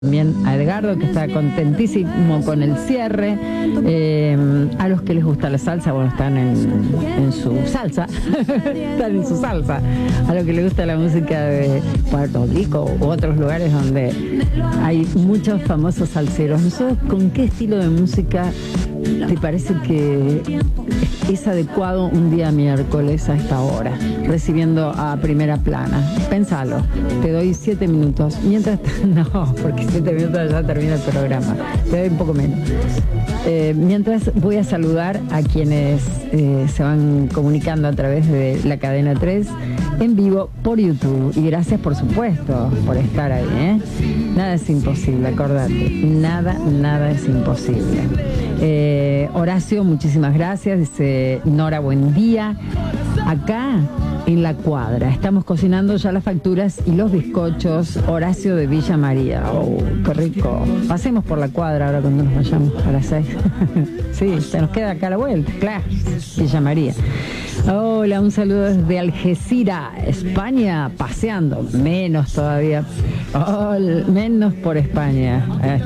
También a Edgardo, que está contentísimo con el cierre. A los que les gusta la salsa, bueno, están en su salsa. Están en su salsa. A los que les gusta la música de Puerto Rico u otros lugares donde hay muchos famosos salseros. ¿Nosotros con qué estilo de música te parece que es adecuado un día miércoles a esta hora, recibiendo a Primera Plana? Pénsalo, te doy 7 minutos. Mientras, no, porque 7 minutos ya termina el programa, te doy un poco menos. Mientras voy a saludar a quienes se van comunicando a través de la cadena 3 en vivo por YouTube. Y gracias, por supuesto, por estar ahí, ¿eh? Nada es imposible, acordate. Nada es imposible. Horacio, muchísimas gracias. Dice Nora, buen día. Acá en la cuadra estamos cocinando ya las facturas y los bizcochos. Horacio de Villa María. Oh, qué rico. Pasemos por la cuadra ahora cuando nos vayamos a las 6. Sí, se nos queda acá a la vuelta. Claro, Villa María. Hola, un saludo desde Algeciras, España, paseando. Menos todavía. Oh, menos por España.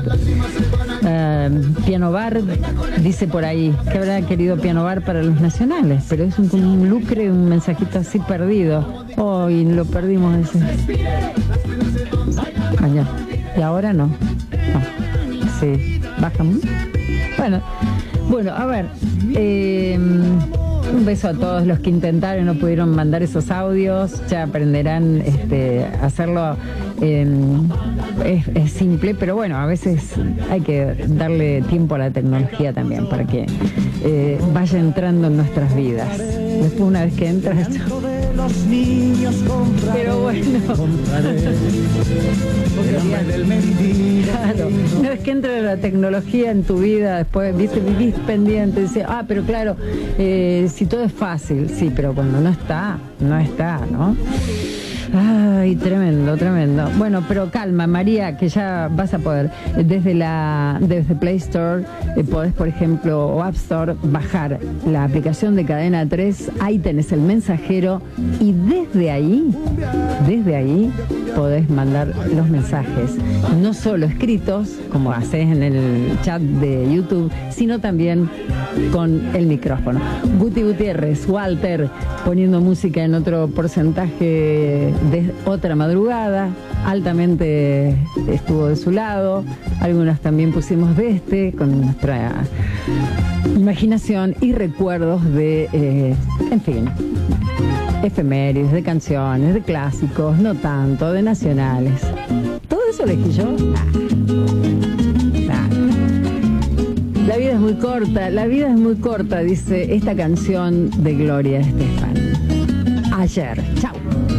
Piano Bar dice por ahí que habrá querido Piano Bar para los nacionales, pero es un lucre, un mensajito así perdido. Hoy lo perdimos ese. Allá. Y ahora no. Sí, baja. Bueno, a ver. Un beso a todos los que intentaron, no pudieron mandar esos audios. Ya aprenderán a hacerlo. Es simple, pero bueno, a veces hay que darle tiempo a la tecnología también para que vaya entrando en nuestras vidas. Después, una vez que entras, pero bueno, claro, una vez que entra la tecnología en tu vida, después vivís pendiente, dices, pero claro, si todo es fácil, sí, pero cuando no está, ¿no? Ay, tremendo. Bueno, pero calma, María, que ya vas a poder. Desde Play Store podés, por ejemplo, o App Store, bajar la aplicación de Cadena 3. Ahí tenés el mensajero y desde ahí podés mandar los mensajes, no solo escritos, como haces en el chat de YouTube, sino también con el micrófono. Guti Gutiérrez, Walter, poniendo música en otro porcentaje de otra madrugada, altamente estuvo de su lado, algunas también pusimos con nuestra imaginación y recuerdos de, en fin, efemérides, de canciones, de clásicos, no tanto, de nacionales. ¿Todo eso elegí yo? La vida es muy corta, dice esta canción de Gloria Estefan. Ayer. Chao.